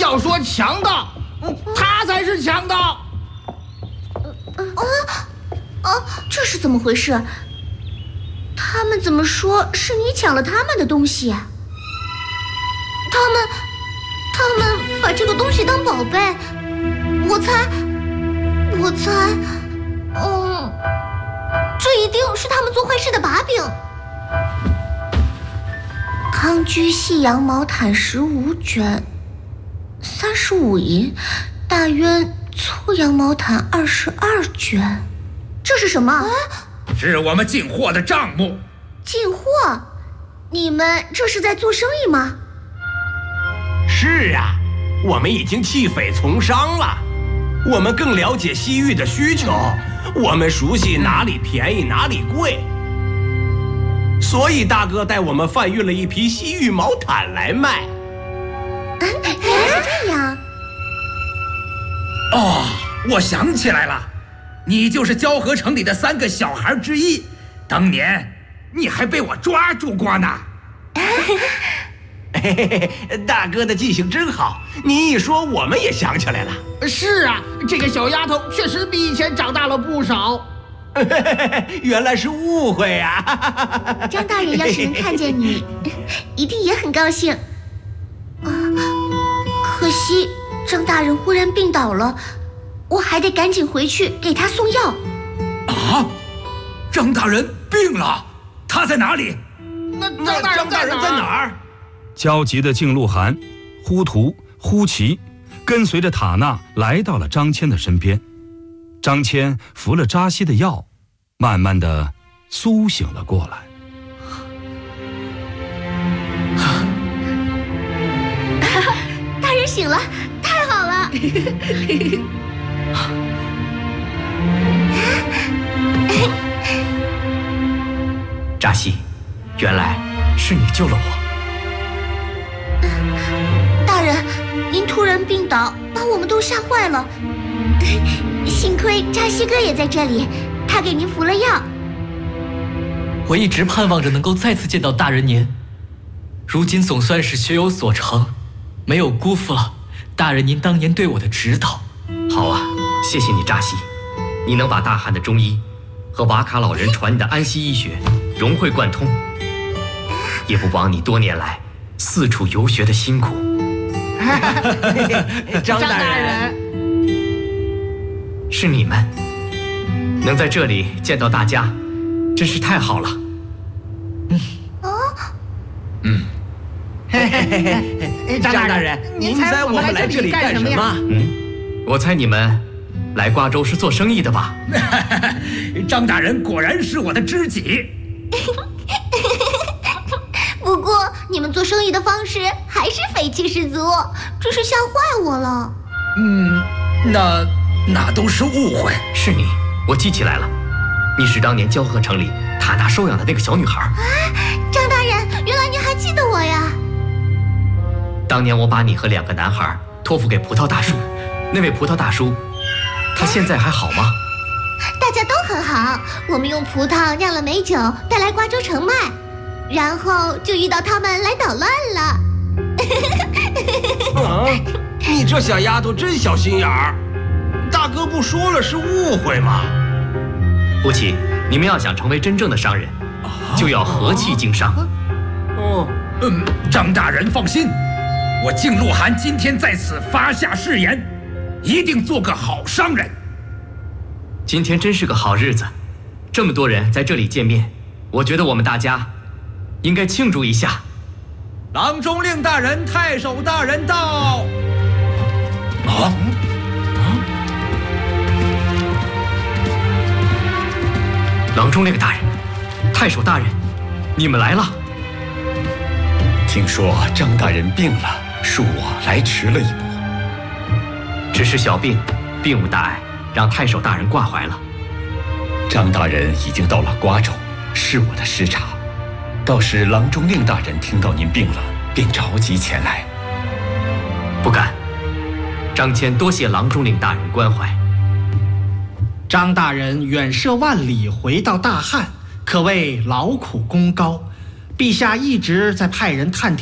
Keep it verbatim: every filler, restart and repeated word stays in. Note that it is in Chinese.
要说强盗，他才是强盗。 啊啊！这是怎么回事？他们怎么说是你抢了他们的东西？他们，他们把这个东西当宝贝。我猜，我猜，嗯，这一定是他们做坏事的把柄。康居细羊毛毯十五卷，三十五银；大渊粗羊毛毯二十二卷。这是什么？啊， 是我们进货的账目。 进货？你们这是在做生意吗？ 是啊，我们已经弃匪从商了。我们更了解西域的需求，我们熟悉哪里便宜哪里贵。所以大哥带我们贩运了一批西域毛毯来卖。 原来是这样。 哦，我想起来了，你就是交河城里的三个小孩之一，当年你还被我抓住过呢。 嘿嘿嘿，大哥的记性真好，你一说我们也想起来了。 是啊，这个小丫头确实比以前长大了不少。 原来是误会啊。 张大人要是能看见你，一定也很高兴。啊，可惜张大人忽然病倒了，我还得赶紧回去给他送药。 啊，张大人病了，他在哪里？ 那张大人在哪儿？ 焦急的敬鹿汗、呼图、呼齐跟随着塔纳来到了张骞的身边。张骞服了扎西的药，慢慢的苏醒了过来。 大人醒了，太好了！ 扎西，原来是你救了我。 大人，您突然病倒，把我们都吓坏了。幸亏扎西哥也在这里，他给您服了药。 我一直盼望着能够再次见到大人您，如今总算是学有所成，没有辜负了大人您当年对我的指导。好啊，谢谢你扎西，你能把大汉的中医和瓦卡老人传你的安息医学融会贯通，也不枉你多年来四处游学的辛苦。 张大人， 是你们能在这里见到大家，真是太好了。 嗯，哦， 嗯，嘿嘿嘿嘿，张大人，您猜我们来这里干什么呀？ 嗯，我猜你们来瓜州是做生意的吧？ 张大人果然是我的知己。 不过你们做生意的方式还是匪气十足，真是吓坏我了。 嗯，那那都是误会。 是你，我记起来了，你是当年交河城里塔纳收养的那个小女孩。 啊，张大人，原来您还记得我呀？ 当年我把你和两个男孩托付给葡萄大叔，那位葡萄大叔，他现在还好吗？ 大家都很好，我们用葡萄酿了美酒带来瓜州城卖，然后就遇到他们来捣乱了。 啊，你这小丫头真小心眼儿！大哥不说了是误会吗？ 呼齐，你们要想成为真正的商人，就要和气经商。 哦， 嗯，张大人放心，我敬鹿汗今天在此发下誓言，一定做个好商人。 今天真是个好日子，这么多人在这里见面，我觉得我们大家应该庆祝一下。 郎中令大人、太守大人到。啊啊！ 郎中令大人、太守大人，你们来了。 听说张大人病了，恕我来迟了一步。 只是小病，并无大碍，让太守大人挂怀了。 张大人已经到了瓜州，是我的失察。倒是郎中令大人听到您病了，便着急前来。 不敢，张骞多谢郎中令大人关怀。 张大人远涉万里回到大汉，可谓劳苦功高。陛下一直在派人探听